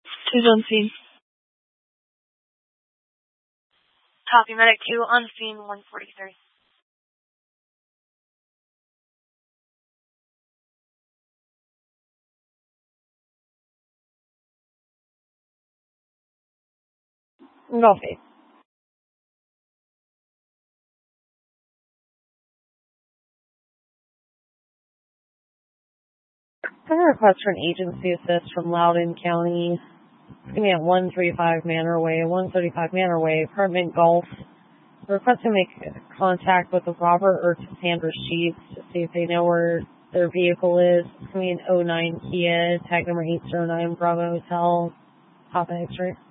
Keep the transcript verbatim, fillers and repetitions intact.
Who's on scene? Copy, medic two on scene one forty-three. Coffee. I'm going to request for an agency assist from Loudoun County. It's going to be at one thirty-five Manor Way, one thirty-five Manor Way, apartment Golf. Request to make contact with the Robert or Cassandra Sheets to see if they know where their vehicle is. It's going to be an oh nine Kia, tag number eight zero nine Bravo Hotel, Papa X-ray.